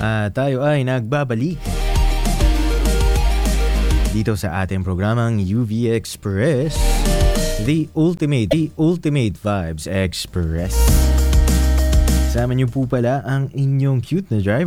Tayo ay nagbabalik dito sa ating programang UV Express, the ultimate vibes express. Kasama niyo po pala ang inyong cute na driver